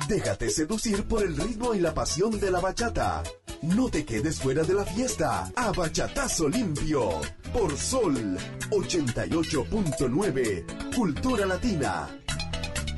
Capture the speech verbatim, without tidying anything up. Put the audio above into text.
Déjate seducir por el ritmo y la pasión de la bachata. No te quedes fuera de la fiesta. A bachatazo limpio. Por Sol ochenta y ocho punto nueve. Cultura Latina.